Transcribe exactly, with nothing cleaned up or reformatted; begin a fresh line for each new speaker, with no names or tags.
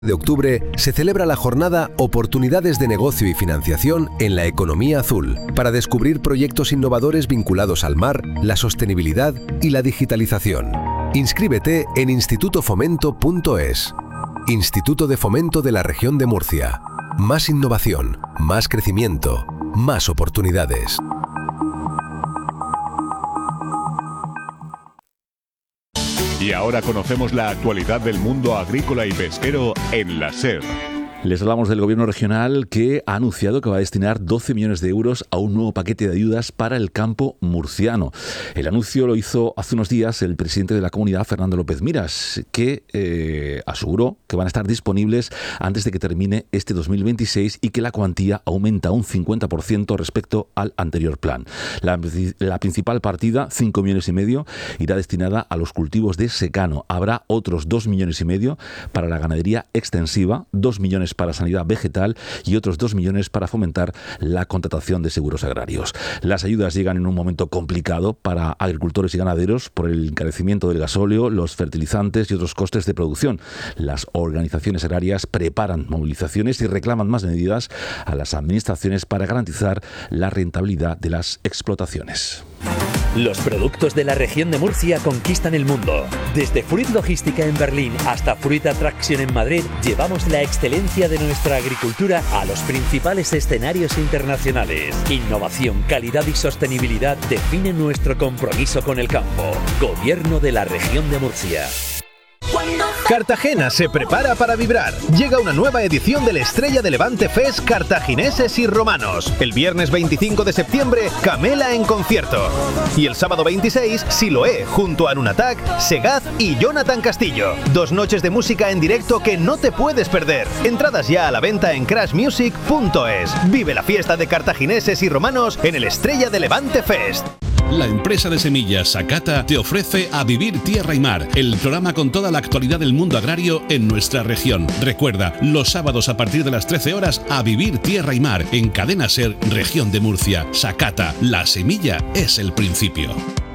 de octubre se celebra la jornada Oportunidades de Negocio y Financiación en la Economía Azul, para descubrir proyectos innovadores vinculados al mar, la sostenibilidad y la digitalización. Inscríbete en instituto fomento punto es. Instituto de Fomento de la Región de Murcia. Más innovación, más crecimiento, más oportunidades.
Y ahora conocemos la actualidad del mundo agrícola y pesquero en la SER.
Les hablamos del gobierno regional, que ha anunciado que va a destinar doce millones de euros a un nuevo paquete de ayudas para el campo murciano. El anuncio lo hizo hace unos días el presidente de la comunidad, Fernando López Miras, que eh, aseguró que van a estar disponibles antes de que termine este dos mil veintiséis y que la cuantía aumenta un cincuenta por ciento respecto al anterior plan. La, la principal partida, cinco millones y medio, irá destinada a los cultivos de secano. Habrá otros dos millones y medio para la ganadería extensiva, dos millones para sanidad vegetal y otros dos millones para fomentar la contratación de seguros agrarios. Las ayudas llegan en un momento complicado para agricultores y ganaderos por el encarecimiento del gasóleo, los fertilizantes y otros costes de producción. Las organizaciones agrarias preparan movilizaciones y reclaman más medidas a las administraciones para garantizar la rentabilidad de las explotaciones.
Los productos de la región de Murcia conquistan el mundo. Desde Fruit Logística en Berlín hasta Fruit Attraction en Madrid, llevamos la excelencia de nuestra agricultura a los principales escenarios internacionales. Innovación, calidad y sostenibilidad definen nuestro compromiso con el campo. Gobierno de la región de Murcia.
Cartagena se prepara para vibrar. Llega una nueva edición del Estrella de Levante Fest Cartagineses y Romanos. El viernes veinticinco de septiembre, Camela en concierto. Y el sábado veintiséis, Siloé, junto a Nunatak, Segaz y Jonathan Castillo. Dos noches de música en directo que no te puedes perder. Entradas ya a la venta en crash music punto es. Vive la fiesta de cartagineses y romanos en el Estrella de Levante Fest.
La empresa de semillas Sakata te ofrece A Vivir Tierra y Mar, el programa con toda la actualidad del mundo agrario en nuestra región. Recuerda, los sábados a partir de las trece horas, A Vivir Tierra y Mar, en Cadena SER, Región de Murcia. Sakata, la semilla es el principio.